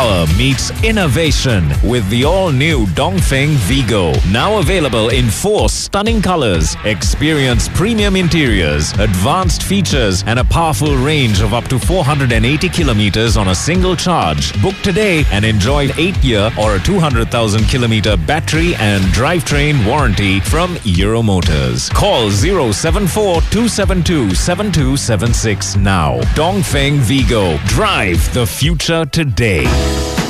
Power meets innovation with the all-new Dongfeng Vigo. Now available in 4 stunning colors. Experience premium interiors, advanced features, and a powerful range of up to 480 kilometers on a single charge. Book today and enjoy 8-year or a 200,000 kilometer battery and drivetrain warranty from Euro Motors. Call 074-272-7276 now. Dongfeng Vigo. Drive the future today.